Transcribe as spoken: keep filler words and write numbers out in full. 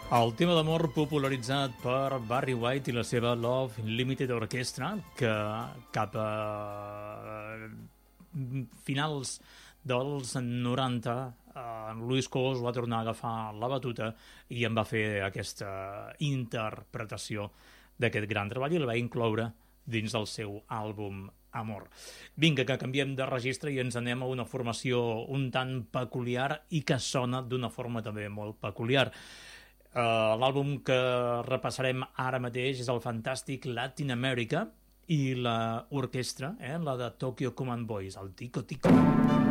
El tema d'amor popularitzat per Barry White i la seva Love Limited Orchestra, que cap a finals dels noranta en Luis Cos va tornar a agafar la batuta i en va fer aquesta interpretació d'aquest gran treball i el va incloure dins del seu àlbum Amor. Vinga, que canviem de registre i ens anem a una formació un tant peculiar i que sona d'una forma també molt peculiar. Uh, l'àlbum que repassarem ara mateix és el fantàstic Latin America i la orquestra, eh, la de Tokyo Command Boys, el Tico Tico.